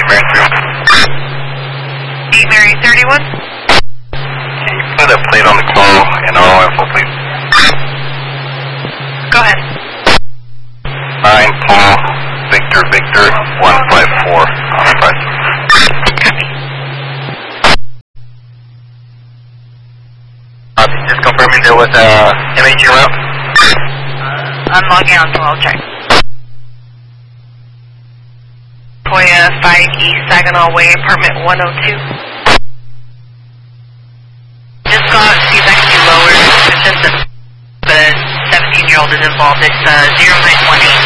Mary 31. Can you put a plate on the call and all info, please? Go ahead. 9 Paul Victor 154 on the price. Copy. Just confirming there was a MH route. I'm logging on, so I'll check. Koya 5 East Saginaw Way, apartment 102. Just got see if I can do lower. It's just the 17-year-old is involved. It's 0918.